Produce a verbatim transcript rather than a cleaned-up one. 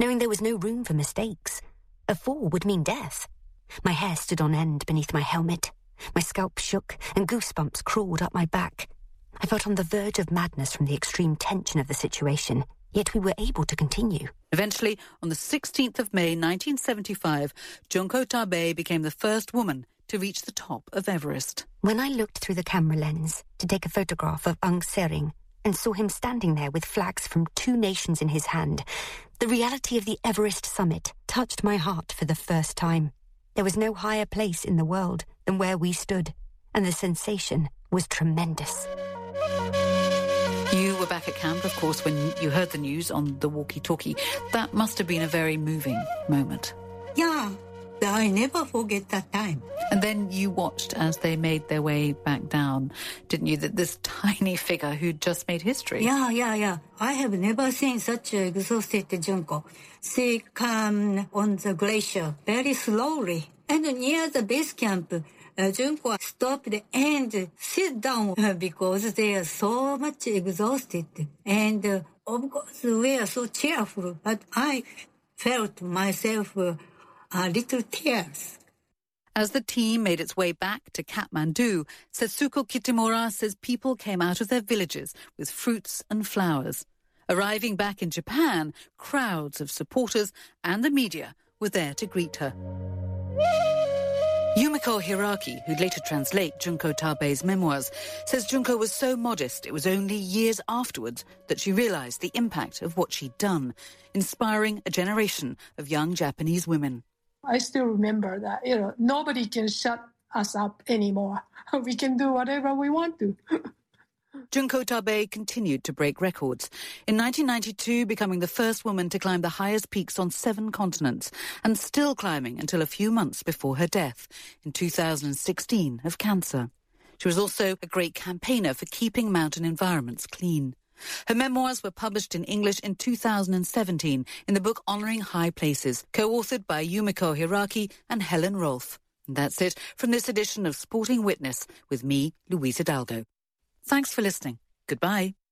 knowing there was no room for mistakes. A fall would mean death. My hair stood on end beneath my helmet. My scalp shook and goosebumps crawled up my back. I felt on the verge of madness from the extreme tension of the situation, yet we were able to continue. Eventually, on the sixteenth of May nineteen seventy-five, Junko Tabei became the first woman to reach the top of Everest. When I looked through the camera lens to take a photograph of Aung Sering and saw him standing there with flags from two nations in his hand, the reality of the Everest summit touched my heart for the first time. There was no higher place in the world than where we stood, and the sensation was tremendous. You were back at camp, of course, when you heard the news on the walkie-talkie. That must have been a very moving moment. Yeah, I never forget that time. And then you watched as they made their way back down, didn't you? That this tiny figure who'd just made history. Yeah, yeah, yeah. I have never seen such an exhausted Junko. She came on the glacier very slowly. And near the base camp, uh, Junko stopped and sit down uh, because they are so much exhausted. And uh, of course, we are so cheerful, but I felt myself uh, a little tears. As the team made its way back to Kathmandu, Setsuko Kitamura says people came out of their villages with fruits and flowers. Arriving back in Japan, crowds of supporters and the media were there to greet her. Yumiko Hiraki, who'd later translate Junko Tabei's memoirs, says Junko was so modest it was only years afterwards that she realised the impact of what she'd done, inspiring a generation of young Japanese women. I still remember that, you know, nobody can shut us up anymore. We can do whatever we want to. Junko Tabei continued to break records. In nineteen ninety-two, becoming the first woman to climb the highest peaks on seven continents, and still climbing until a few months before her death in two thousand sixteen of cancer. She was also a great campaigner for keeping mountain environments clean. Her memoirs were published in English in two thousand seventeen in the book Honouring High Places, co-authored by Yumiko Hiraki and Helen Rolfe. And that's it from this edition of Sporting Witness with me, Louise Hidalgo. Thanks for listening. Goodbye.